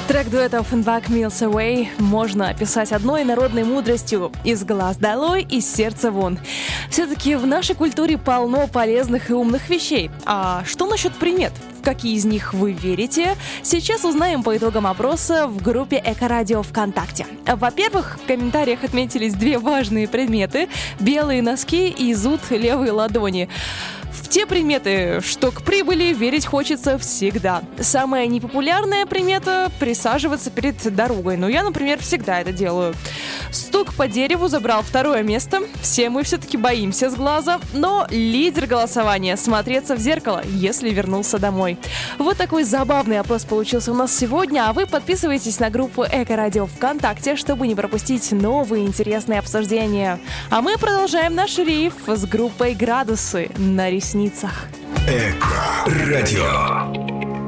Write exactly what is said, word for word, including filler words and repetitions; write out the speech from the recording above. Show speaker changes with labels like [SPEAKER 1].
[SPEAKER 1] Трек дуэта Offenbach «Miles Away» можно описать одной народной мудростью: «Из глаз долой, из сердца вон». Все-таки в нашей культуре полно полезных и умных вещей. А что насчет примет? В какие из них вы верите? Сейчас узнаем по итогам опроса в группе Эко-радио ВКонтакте. Во-первых, в комментариях отметились две важные предметы: белые носки и зуд левой ладони. В те приметы, что к прибыли верить хочется всегда. Самая непопулярная примета — присаживаться перед дорогой. Но я, например, всегда это делаю. Стук по дереву забрал второе место. Все мы все-таки боимся с глаза. Но лидер голосования — смотреться в зеркало, если вернулся домой. Вот такой забавный опрос получился у нас сегодня. А вы подписывайтесь на группу Эко-радио ВКонтакте, чтобы не пропустить новые интересные обсуждения. А мы продолжаем наш рейв с группой «Градусы» на ресницах.
[SPEAKER 2] Эко-радио.